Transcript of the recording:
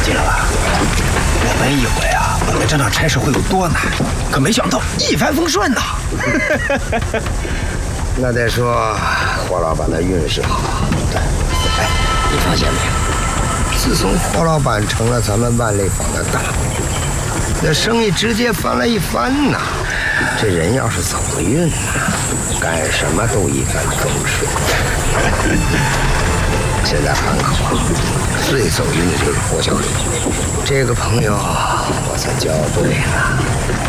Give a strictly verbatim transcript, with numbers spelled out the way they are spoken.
金了吧？我们以为啊，本来这场差事会有多难，可没想到一帆风顺呐。 那得说霍老板的运势好。哎，你发现没有？自从霍老板成了咱们万类坊的大户，这生意直接翻了一番呐。这人要是走了运呐，干什么都一帆风顺。现在汉口最走运的就是霍小李，这个朋友我算交对了。